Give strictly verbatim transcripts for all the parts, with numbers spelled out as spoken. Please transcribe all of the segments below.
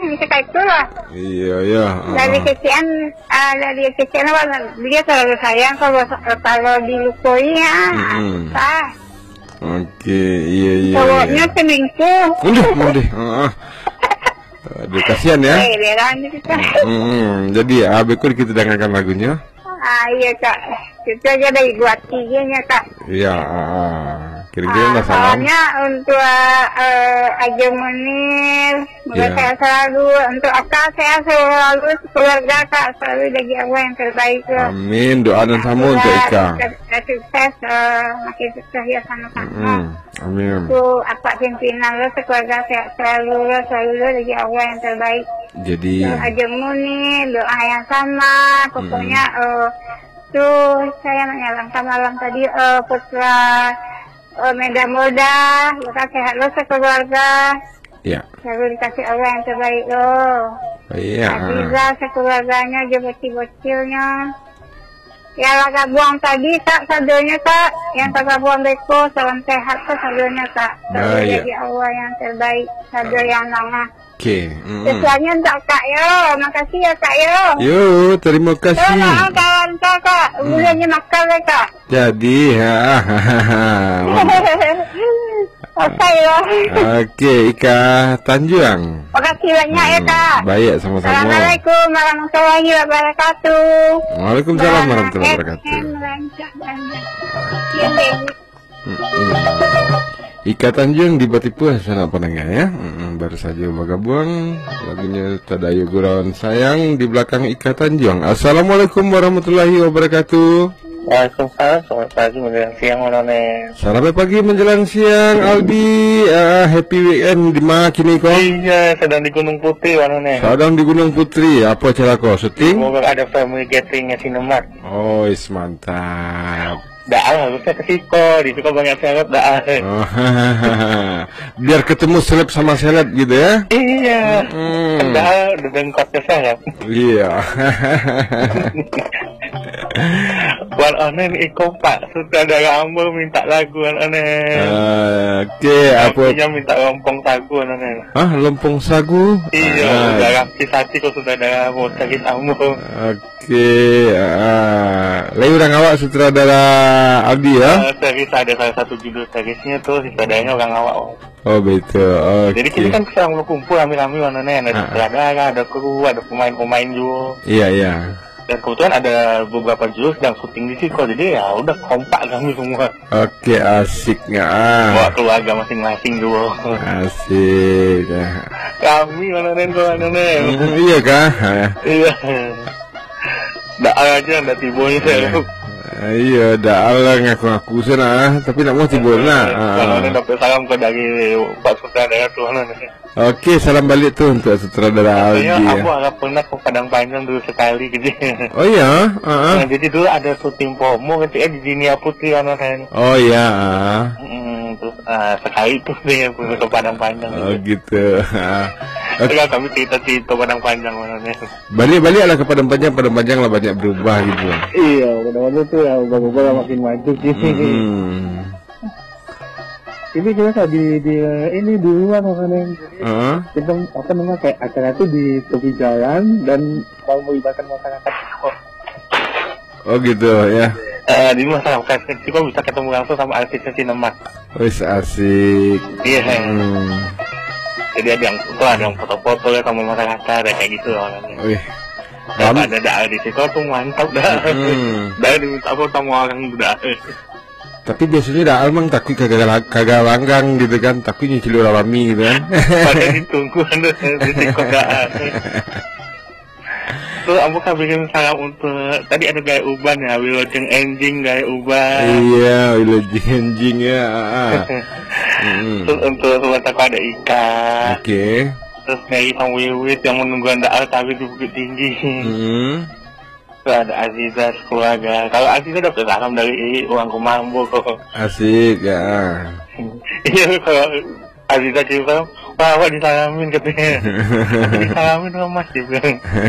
kayak itulah. Iya ya. Dari kecilan, uh, dari kecilan dia selalu sayang kalau kalau dilukuinya. Mm-hmm. Ah. Oke, iya iya. Cowoknya iya. selingkuh. Udah, mau deh. Uh, Aduh, kasihan ya. Hmm, jadi Abeku kita dengarkan lagunya. Ah iya kak, itu aja dari dua tiganya kak. Iya. Kira-kira nggak salah. Soalnya untuk uh, Aja Munir, semoga yeah. saya selalu, untuk akak saya selalu keluarga kak selalu dari Allah yang terbaik. Amin, doa dan samu untuk Ika. Sukses, uh, makin sukses ya sama kamu. Mm, amin. Untuk akak pimpinan lo, sekeluarga saya selalu selalu dari Allah yang terbaik. Jadi. Aja Munir, doa yang sama, pokoknya mm. uh, tuh saya menyalangkan malam tadi uh, putra Oh, mudah-mudah, luka sehat lo sekeluarga. Iya. Selalu dikasih Allah yang terbaik lo. Iya. Aziza sekeluarganya, juga bocil-bocilnya. Ya laga buang tadi kak, sadonya kak. Yang kakak buang beko, salam sehat tuh sadonya kak. Selalu jadi Allah yang terbaik, sado yang lama. Oke. Okay. Mm. Sesuanya untuk kak yo, makasih ya kak yo. Yo, terima kasih. Terima kawan kak, bulannya mm. makan ya kak. Jadi, ya. Oke ya. Oke, Ika Tanjung. Makasih banyak hmm, ya kak. Baik, sama-sama. Assalamualaikum warahmatullahi wabarakatuh. Waalaikumsalam warahmatullahi wabarakatuh. Ika Tanjung di Batipu sana pendengar ya. Hmm, baru saja bergabung lagunya Tadayu Gurauan Sayang di belakang Ika Tanjung. Assalamualaikum warahmatullahi wabarakatuh. Waalaikumsalam, selamat pagi menjelang siang Onone. Selamat pagi menjelang siang Aldi, uh, happy weekend di mana kini kau? Iya, sedang di Gunung Putri Onone. Sedang di Gunung Putri, apa cara kau syuting? Semoga ada family gatheringnya Cinemark. Oh, is mantap. Daal harusnya ke Siko, di Siko banyak seleb Daal. Oh, biar ketemu seleb sama seleb gitu ya? Iya, hmm. Daal dengan kotnya seleb. Iya. Wan Onen iko pak sutradara ambo minta lagu Wan Onen. Uh, Oke, okay, apa? Dia minta lompong sagu Wan Onen. Ah, lompong sagu? Iya, uh. udah rapi sati kok sutradara mau sakit ambo. Oke, okay, ah, lain orang awak sutradara Aldi ya? Uh, series ada salah satu judul seriesnya tuh sutradaranya orang awak. Oh betul. Okay. Jadi kita kan sekarang mau kumpul rame-rame Wan Onen, ada sutradara, ada kru, ada pemain-pemain juga. Iya iya. Dan kebetulan ada beberapa jurus yang syuting di Siko, jadi ya udah kompak kami semua. Oke, asik nggak? Ah. Bawa keluarga masing-masing dulu. Asik. Kami Onen kok Onen. Mm, iya kah? Iya. Dak aja ndak tibonya saya. Iya, dah lah ngaku-ngaku sana, tapi nak mau tidur nak. Kalau ni dapat salam ke dari Pak Sutradara tu mana. Okey, salam balik tu untuk sutradara Aldi. Ya, aku agak pernah ke Padang Panjang dulu sekali gitu. Oh iya, uh-huh. Nah, jadi dulu ada syuting promo ketika di Dinia Putri kan. Oh iya. Hmm, terus uh, sekali tuh dia ke Padang Panjang. Oh gitu. Okay. Kami cerita-cerita Padang Panjang mana. Balik-balik lah ke Padang Panjang, Padang Panjang lah banyak berubah gitu. Iya, Padang tuh ya ubah-ubah makin maju sih. Hmm. Ini kita di di ini duluan makanya. Uh-huh. Kita apa namanya kayak acara itu di tepi jalan dan mau melibatkan masyarakat. Oh gitu ya. Eh, di masyarakat kecil kok bisa ketemu langsung sama artisnya Cinemark. Wis asik. Iya. Hmm. Jadi ada yang foto, ada yang foto-foto ya sama masyarakat kayak gitu orangnya. Wih. Dan ada daal di situ tuh mantap dah. Hmm. Daal diminta foto sama orang udah. Tapi biasanya daal emang takut kagak kagak langgang gitu kan, takut nyicil orang rami gitu kan. Padahal ditunggu ada di situ daal. Terus aku kan bikin salam untuk tadi ada gaya uban ya, wilujeng enjing gaya uban. Iya, wilujeng enjing ya. hmm. Terus untuk sebentar ada ikan. Oke. Okay. Terus Mary sama Wiwit yang menunggu daal tapi di Bukit Tinggi. Hmm. Terus ada Aziza keluarga. Kalau Aziza dapat salam dari uang Kumambo kok. Asik ya. Iya kalau Aziza cerita, wah, wah disalamin katanya. Disalamin sama Mas juga.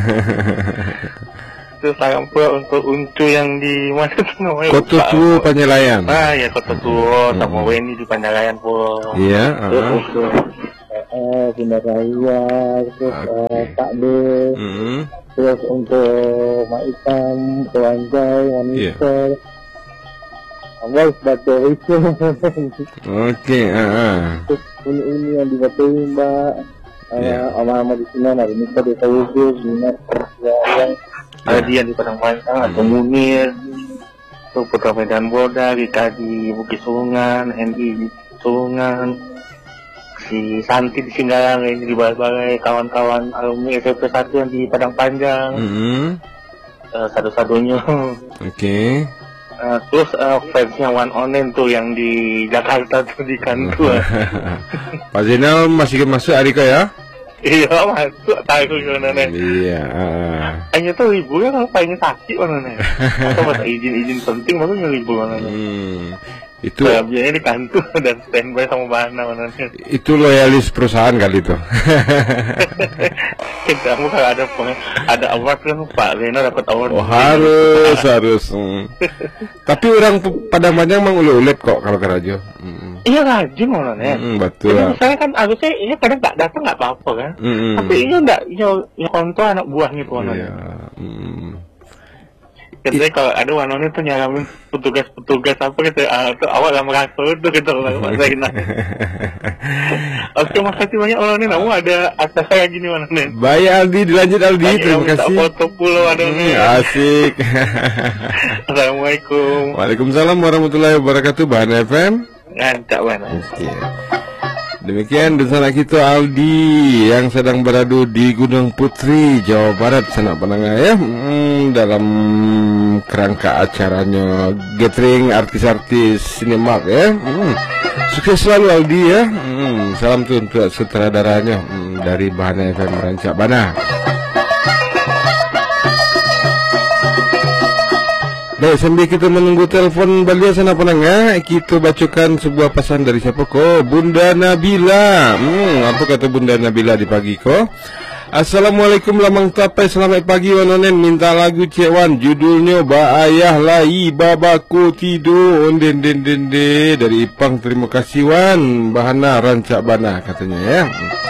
Terus salam pula untuk Uncu yang di mana tuh namanya? Kota Tua Panjalayan. Ah ya Kota Tua, sama Weni di Panjalayan pula. Iya. Terus untuk uh, Bunda Raya, terus okay. uh, Pak D, mm-hmm. terus untuk Mak Itam, Kewanjai, Monitor, yeah. Awas Batu itu. Oke, ah. Terus ini ini yang dibatuin Mbak, yeah. uh, ama-ama di sini ada Mister di Tawugu, Dinar, yang ada dia di Padang Panjang, atau Munir, tuh Putra Medan Boda, Rika di Bukit Sulungan, Hendy di Sulungan, si Santi di Singgalang, ini di Balai-Balai, kawan-kawan alumni S M P satu yang di Padang Panjang, mm-hmm. uh, satu-satunya. Oke. Okay. Uh, terus uh, fansnya One Onen tuh yang di Jakarta tuh di kantor. Pak Zainal masih masuk Arika ya? Iya masuk, tahu gimana nih? Iya. Hanya tuh liburnya kalau pengen sakit mana nih? Atau masa izin-izin penting baru ngelibur mana nih? Hmm. Itu biasanya di kantor dan standby sama Bana mana nih? Itu loyalis perusahaan kali itu. Kita mau kalau ada ada award kan Pak Lena dapat award. Oh harus harus. Hmm. Tapi orang Padang Panjang emang ulet kok kalau ke radio. Hmm. Iya rajin mana nih? Hmm, betul. Jadi misalnya kan harusnya ini kadang nggak datang nggak apa-apa kan? Hmm. Tapi ini enggak, ya kontrol anak buahnya tuh mana? Iya. Hmm. Jadi kalau ada wanita tuh nyaramin petugas-petugas apa gitu, ah, tuh awak gak merasa itu gitu loh Pak Zainal. Oke, makasih banyak orang nih, namun ada atas saya gini mana nih. Baik Aldi, dilanjut Aldi, Baik, terima kasih. Foto pulau ada nih. Asik. Assalamualaikum. Waalaikumsalam warahmatullahi wabarakatuh. Bahan F M. Ngancak mana. Oke. Demikian bersama kita Aldi yang sedang beradu di Gunung Putri, Jawa Barat, Sanak Penengah ya, hmm, dalam kerangka acaranya gathering artis-artis Cinemark ya. Hmm. Sukses selalu Aldi ya. Hmm. Salam tuh untuk sutradaranya hmm, dari Bahan F M Rancak Bana. Baik, sambil kita menunggu telepon balik sana penengah, kita bacakan sebuah pesan dari siapa ko? Bunda Nabila. Hmm, apa kata Bunda Nabila di pagi ko? Assalamualaikum lamang tapai, selamat pagi wanonen, minta lagu Cik Wan, judulnya Ba Ayah Lai Babaku Tidur den den den de dari Ipang. Terima kasih Wan, Bahana Rancak Bana katanya ya.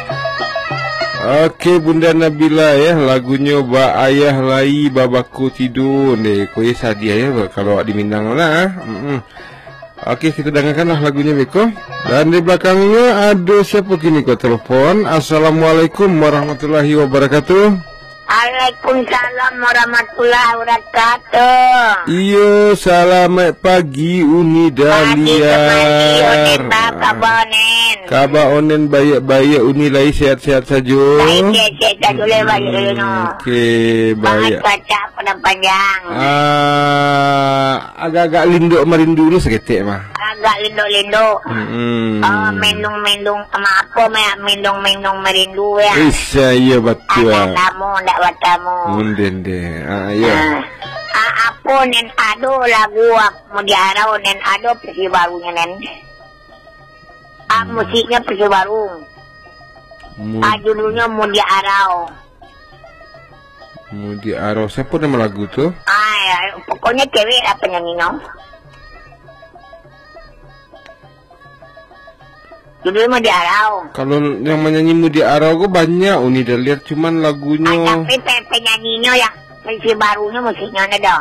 Oke Bunda Nabila ya, lagunya Ba Ayah Lai Babaku Tidur nih, kowe sadia ya kalau di Minang lah. Mm-mm. Oke, kita dengarkanlah lagunya Beko. Dan di belakangnya ada siapa kini kok telepon. Assalamualaikum warahmatullahi wabarakatuh. Waalaikumsalam warahmatullahi wabarakatuh. Iyo, selamat pagi Uni Daliar. Kabaonen. Kabaonen baik-baik Uni lai sehat-sehat saja. Sehat-sehat saja lewat dulu. Oke, baik. Baca Padang Panjang. Ah, agak-agak linduk merindu dulu seketik mah. Agak linduk-linduk. Hmm. Oh, mendung-mendung sama apa mah mendung-mendung merindu ya. Iya, iya betul. Ada tamu ndak buat tamu. Munden deh. Ah, iya. Ah, apa nen ado lagu mau diarau nen ado versi barunya nen. Ah, hmm. musiknya versi baru. Mud... Ah, judulnya mau diarau. Mau diarau. Siapa nama lagu tuh? Ah, ya, pokoknya cewek lah penyanyinya. Judulnya mau diarau. Kalau yang menyanyi mau diarau gue banyak Uni udah lihat cuman lagunya. Ah, tapi penyanyinya yang versi barunya musiknya ada dong.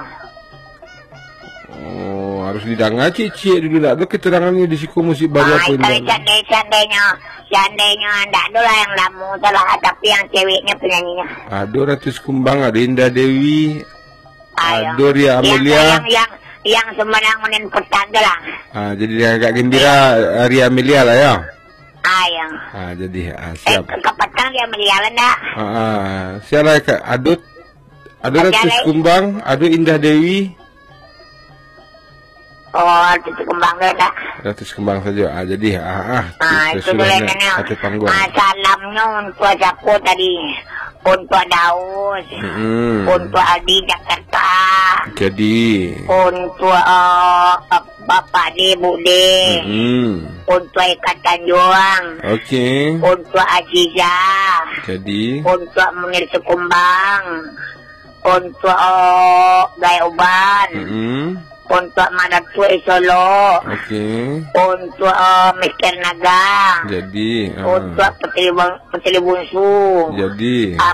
Oh, harus didengar cici dulu tak ada keterangannya di siku musik baru ah, apa ini. Kalau seandainya, seandainya tidak ada lah yang lamu telah, tapi yang ceweknya penyanyinya. Ada Ratus Kumbang, ada Indah Dewi, ah, ada Ria Amelia. Yang yang yang sembarang menin petang lah. Ah, jadi dia agak gembira Ria Amelia lah ya. Ah, yang. Ah, jadi ah, siap. Eh, ke petang dia Amelia lah enggak? Ah, ah. Siapa ke Adut? Ada Ratus Kumbang, ada Indah Dewi. Oh, Ratus Kumbang dah. Ratus Kumbang saja. Ah, jadi ah, ah ah itu bolehnya. Ah, salamnya untuk siapa tadi? Untuk Daus, mm-hmm. untuk Aldi Jakarta. Jadi. Untuk uh, Bapak D, Bu D. Mm-hmm. Untuk Eka Tanjuang. Oke. Okay. Untuk Aziza. Jadi. Untuk Munir Sekumbang. Untuk uh, Gaya Uban. Mm-hmm. Untuk Madatu Solo. Oke. Okay. Untuk uh, Mister Naga. Jadi. Uh. Untuk Petili Petili Bunsu. Jadi. Uh,